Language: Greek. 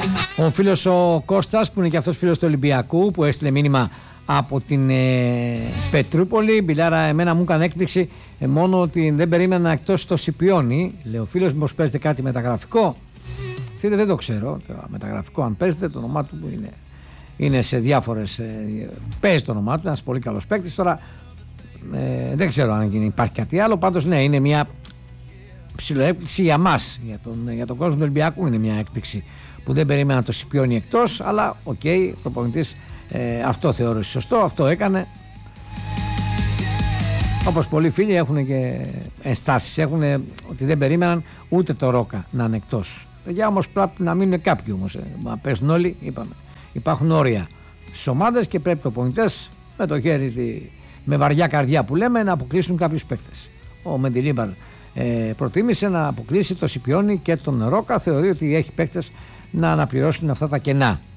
Ο φίλος ο Κώστας, που είναι και αυτός φίλος του Ολυμπιακού, που έστειλε μήνυμα από την Πετρούπολη. Μπιλάρα, εμένα μου έκανε έκπληξη μόνο ότι δεν περίμενα εκτός το Σιπιόνι. Λέει ο φίλος, μήπως παίζετε κάτι μεταγραφικό? Φίλε, δεν το ξέρω. Μεταγραφικό, αν παίζετε, το όνομά του είναι σε διάφορες. Παίζει το όνομά του, ένας πολύ καλός παίκτης. Τώρα δεν ξέρω αν υπάρχει κάτι άλλο. Πάντως, ναι, είναι μια ψιλοέκπληξη για μας. Για τον κόσμο του Ολυμπιακού είναι μια έκπληξη που δεν περίμενα το Σιπιόνι εκτός. Αλλά, οκ, προπονητής αυτό θεώρησε σωστό, αυτό έκανε. Όπως πολλοί φίλοι έχουν και ενστάσεις, έχουν ότι δεν περίμεναν ούτε το Ρόκα να είναι εκτός. Για όμως πρέπει να μείνουν κάποιοι όμως. Να παίζουν όλοι, είπαμε. Υπάρχουν όρια στις ομάδες και πρέπει οι προπονητές με το χέρι, με βαριά καρδιά που λέμε, να αποκλείσουν κάποιους παίκτες. Ο Μεντιλίμπαρ προτίμησε να αποκλείσει το Σιπιόνι και τον Ρόκα. Θεωρεί ότι έχει παίκτες να αναπληρώσουν αυτά τα κενά.